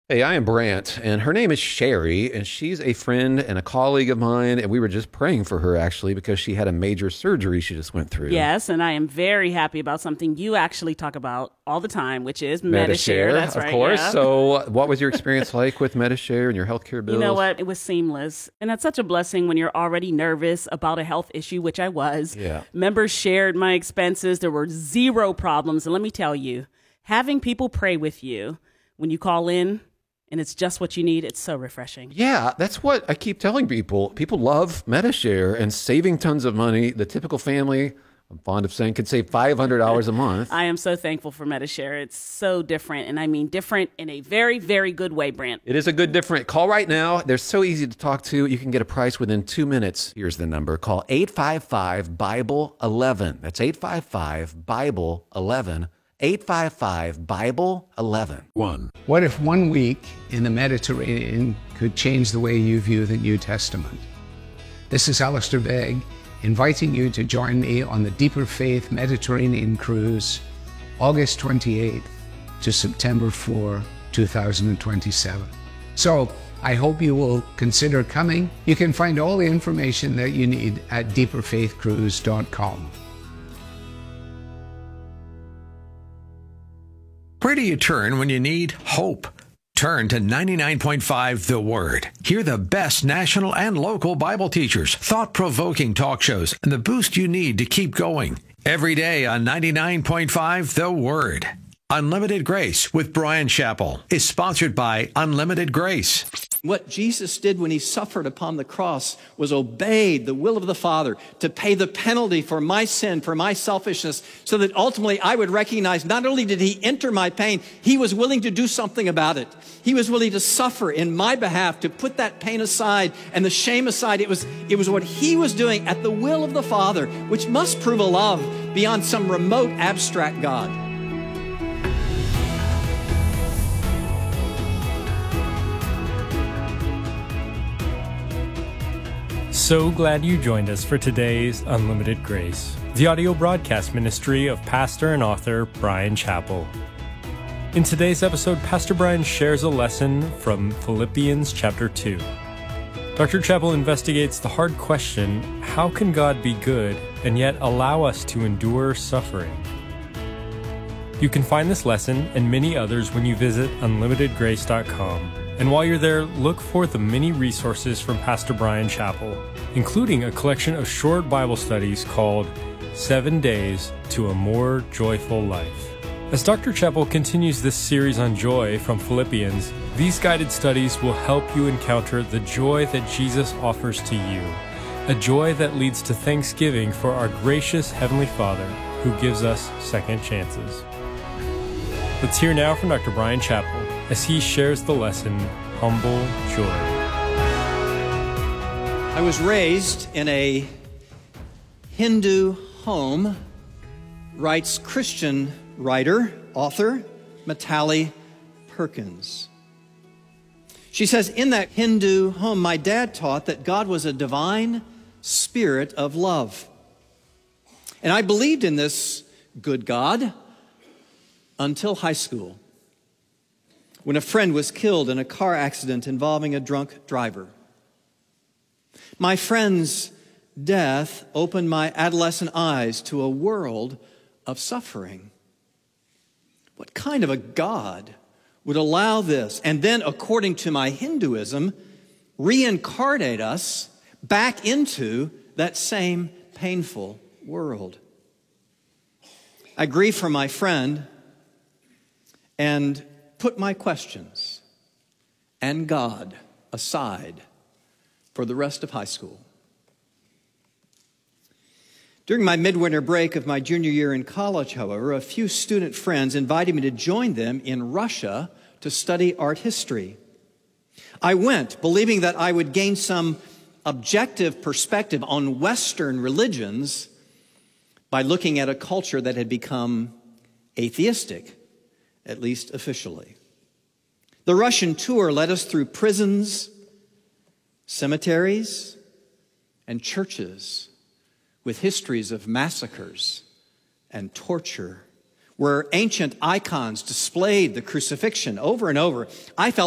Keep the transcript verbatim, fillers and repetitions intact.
Hey, I am Brant, and her name is Sherry, and she's a friend and a colleague of mine, and we were just praying for her, actually, because she had a major surgery she just went through. Yes, and I am very happy about something you actually talk about all the time, which is Medi-Share. That's of right, course. yeah. So what was your experience like with Medi-Share and your healthcare bills? You know what? It was seamless. And that's such a blessing when you're already nervous about a health issue, which I was. Yeah. Members shared my expenses. There were zero problems. And let me tell you, having people pray with you when you call in, and it's just what you need, it's so refreshing. Yeah, that's what I keep telling people. People love Medi-Share and saving tons of money. The typical family, I'm fond of saying, could save five hundred dollars a month. I am so thankful for Medi-Share. It's so different, and I mean different in a very, very good way, Brant. It is a good different. Call right now. They're so easy to talk to. You can get a price within two minutes. Here's the number. Call eight five five, Bible eleven. That's eight five five, Bible eleven. eight five five, Bible eleven. One. What if one week in the Mediterranean could change the way you view the New Testament? This is Alistair Begg, inviting you to join me on the Deeper Faith Mediterranean Cruise, August twenty-eighth to September fourth, two thousand twenty-seven. So, I hope you will consider coming. You can find all the information that you need at deeper faith cruise dot com. Where do you turn when you need hope? Turn to ninety-nine point five The Word. Hear the best national and local Bible teachers, thought-provoking talk shows, and the boost you need to keep going. Every day on ninety-nine point five The Word. Unlimited Grace with Brian Chappell is sponsored by Unlimited Grace. What Jesus did when he suffered upon the cross was obeyed the will of the Father to pay the penalty for my sin, for my selfishness, so that ultimately I would recognize not only did he enter my pain, he was willing to do something about it. He was willing to suffer in my behalf, to put that pain aside and the shame aside. It was, it was what he was doing at the will of the Father, which must prove a love beyond some remote, abstract God. So glad you joined us for today's Unlimited Grace, the audio broadcast ministry of pastor and author Brian Chappell. In today's episode, Pastor Brian shares a lesson from Philippians chapter two. Doctor Chappell investigates the hard question, how can God be good and yet allow us to endure suffering? You can find this lesson and many others when you visit unlimited grace dot com. And while you're there, look for the many resources from Pastor Brian Chappell, including a collection of short Bible studies called Seven Days to a More Joyful Life. As Doctor Chappell continues this series on joy from Philippians, these guided studies will help you encounter the joy that Jesus offers to you, a joy that leads to thanksgiving for our gracious Heavenly Father who gives us second chances. Let's hear now from Doctor Brian Chappell as he shares the lesson, Humble Joy. I was raised in a Hindu home, writes Christian writer, author, Matali Perkins. She says, in that Hindu home, my dad taught that God was a divine spirit of love. And I believed in this good God until high school, when a friend was killed in a car accident involving a drunk driver. My friend's death opened my adolescent eyes to a world of suffering. What kind of a God would allow this and then, according to my Hinduism, reincarnate us back into that same painful world? I grieved for my friend and put my questions and God aside for the rest of high school. During my midwinter break of my junior year in college, however, a few student friends invited me to join them in Russia to study art history. I went, believing that I would gain some objective perspective on Western religions by looking at a culture that had become atheistic, at least officially. The Russian tour led us through prisons, cemeteries, and churches with histories of massacres and torture, where ancient icons displayed the crucifixion over and over. I felt